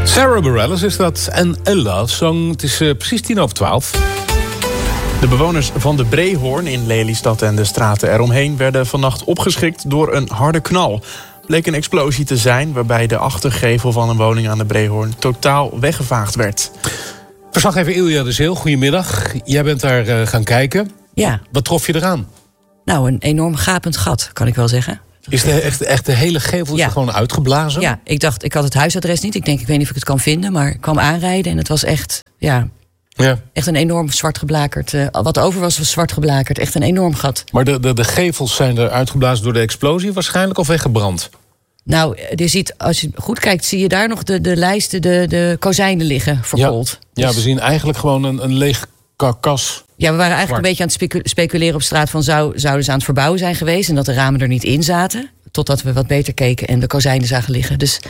Sarah Bareilles is dat en A Love Song. Het is precies 12:10. De bewoners van de Breehoorn in Lelystad en de straten eromheen werden vannacht opgeschrikt door een harde knal. Bleek een explosie te zijn waarbij de achtergevel van een woning aan de Breehoorn totaal weggevaagd werd. Verslaggever Ilja de Zeel, goedemiddag. Jij bent daar gaan kijken. Ja. Wat trof je eraan? Nou, een enorm gapend gat, kan ik wel zeggen. Is echt de hele gevel gewoon uitgeblazen? Ja, ik dacht, ik had het huisadres niet. Ik weet niet of ik het kan vinden, maar ik kwam aanrijden en het was echt, echt een enorm zwart geblakerd. Wat over was zwart geblakerd. Echt een enorm gat. Maar de gevels zijn er uitgeblazen door de explosie waarschijnlijk of weggebrand? Nou, je ziet, als je goed kijkt, zie je daar nog de lijsten, de kozijnen liggen verkoold. Ja, we zien eigenlijk gewoon een leeg karkas. Ja, we waren eigenlijk een beetje aan het speculeren op straat van zouden ze aan het verbouwen zijn geweest en dat de ramen er niet in zaten. Totdat we wat beter keken en de kozijnen zagen liggen. Dus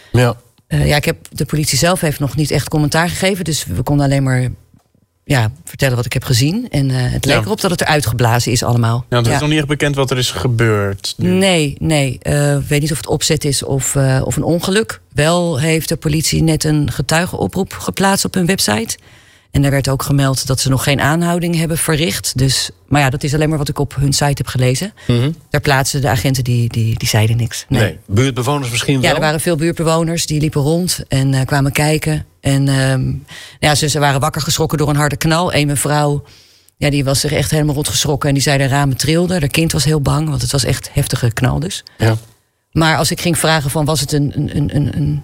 de politie zelf heeft nog niet echt commentaar gegeven. Dus we konden alleen maar vertellen wat ik heb gezien. En het leek erop dat het eruit geblazen is allemaal. Ja, het is nog niet echt bekend wat er is gebeurd. Nee. Ik weet niet of het opzet is of een ongeluk. Wel heeft de politie net een getuigenoproep geplaatst op hun website. En daar werd ook gemeld dat ze nog geen aanhouding hebben verricht. Dus, maar ja, dat is alleen maar wat ik op hun site heb gelezen. Mm-hmm. Daar plaatsten de agenten, die zeiden niks. Nee. Buurtbewoners misschien wel? Ja, er waren veel buurtbewoners die liepen rond en kwamen kijken. En ze waren wakker geschrokken door een harde knal. Een mevrouw, die was zich echt helemaal rot geschrokken. En die zei de ramen trilden. Haar kind was heel bang, want het was echt heftige knal dus. Ja. Maar als ik ging vragen van, was het een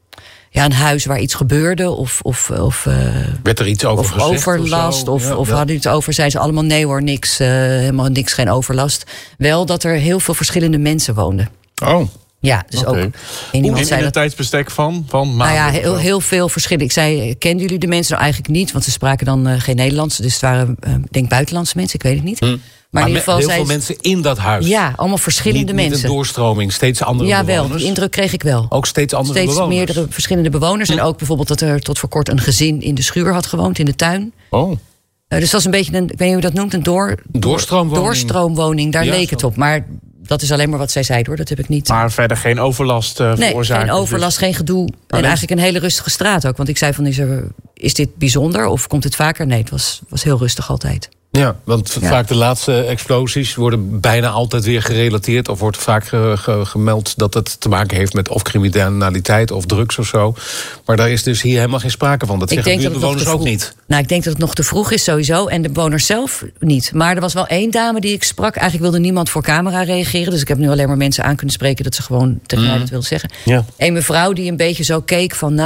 huis waar iets gebeurde of werd er iets over gezegd? Overlast of hadden iets over, zeiden ze allemaal nee hoor, niks, helemaal niks, geen overlast. Wel dat er heel veel verschillende mensen woonden. Oh. Ja, dus ook. In een tijdsbestek van maanden? Nou ja, heel veel verschillen. Ik zei, kenden jullie de mensen? Nou eigenlijk niet, want ze spraken dan geen Nederlands. Dus het waren, denk buitenlandse mensen, ik weet het niet. Maar in ieder geval heel veel mensen in dat huis? Ja, allemaal verschillende mensen. Niet een doorstroming, steeds andere bewoners? Ja, wel, die indruk kreeg ik wel. Ook steeds andere bewoners? Steeds meerdere verschillende bewoners. En ook bijvoorbeeld dat er tot voor kort een gezin in de schuur had gewoond, in de tuin. Oh. Dus dat was een beetje ik weet niet hoe je dat noemt, een doorstroomwoning. Daar leek het op. Maar dat is alleen maar wat zij zei, hoor. Dat heb ik niet. Maar verder geen overlast veroorzaakt? Nee, geen overlast, geen gedoe. En eigenlijk een hele rustige straat ook. Want ik zei van, is dit bijzonder of komt het vaker? Nee, het was heel rustig altijd. Ja, want vaak de laatste explosies worden bijna altijd weer gerelateerd. Of wordt vaak gemeld dat het te maken heeft met of criminaliteit of drugs of zo. Maar daar is dus hier helemaal geen sprake van. Dat zeggen de bewoners ook niet. Nou, ik denk dat het nog te vroeg is sowieso. En de bewoners zelf niet. Maar er was wel één dame die ik sprak. Eigenlijk wilde niemand voor camera reageren. Dus ik heb nu alleen maar mensen aan kunnen spreken dat ze gewoon tegen mij dat wilden zeggen. Ja. Een mevrouw die een beetje zo keek van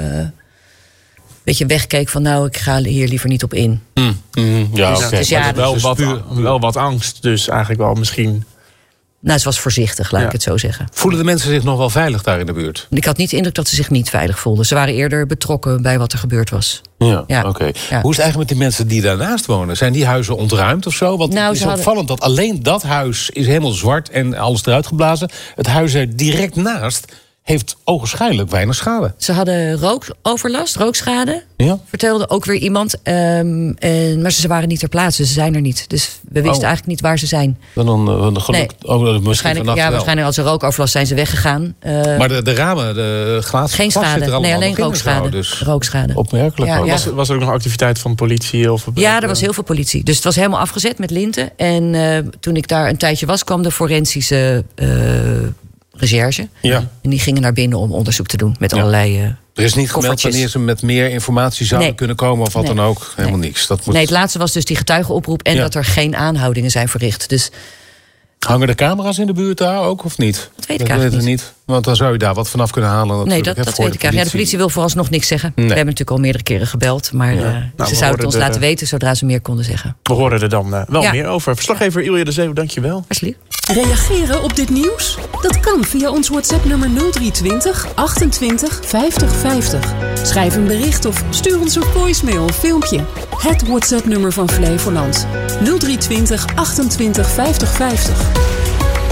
beetje wegkeek van ik ga hier liever niet op in. Ja, oké. Dus wel wat angst, dus eigenlijk wel misschien. Nou, ze was voorzichtig, laat ik het zo zeggen. Voelen de mensen zich nog wel veilig daar in de buurt? Ik had niet de indruk dat ze zich niet veilig voelden. Ze waren eerder betrokken bij wat er gebeurd was. Ja. Oké. Ja. Hoe is het eigenlijk met die mensen die daarnaast wonen? Zijn die huizen ontruimd of zo? Want het is opvallend dat alleen dat huis is helemaal zwart en alles eruit geblazen. Het huis er direct naast heeft ogenschijnlijk weinig schade. Ze hadden rookschade. Ja. Vertelde ook weer iemand. Maar ze waren niet ter plaatse, ze zijn er niet. Dus we wisten eigenlijk niet waar ze zijn. Dan geluk. Nee. Waarschijnlijk als er rookoverlast zijn ze weggegaan. Maar de ramen, de glazen. Geen schade, alleen rookschade. Dus rookschade. Opmerkelijk. Ja. Was er ook nog activiteit van politie? Ja, er was heel veel politie. Dus het was helemaal afgezet met linten. En toen ik daar een tijdje was, kwam de forensische recherche. Ja. En die gingen naar binnen om onderzoek te doen met allerlei er is niet gemeld wanneer ze met meer informatie zouden kunnen komen of wat dan ook. Helemaal niks. Dat moet... Nee, het laatste was dus die getuigenoproep en dat er geen aanhoudingen zijn verricht. Dus hangen de camera's in de buurt daar ook of niet? Dat weet ik eigenlijk niet. Want dan zou je daar wat vanaf kunnen halen. Nee, dat weet ik eigenlijk. Ja, de politie wil vooralsnog niks zeggen. We hebben natuurlijk al meerdere keren gebeld. Maar ze zouden het ons laten weten zodra ze meer konden zeggen. We horen er dan wel meer over. Verslaggever Ilja de Zeeuw, dankjewel. Alsjeblieft. Reageren op dit nieuws? Dat kan via ons WhatsApp-nummer 0320 28 50 50. Schrijf een bericht of stuur ons een voicemail of filmpje. Het WhatsApp-nummer van Flevoland. 0320 28 50 50.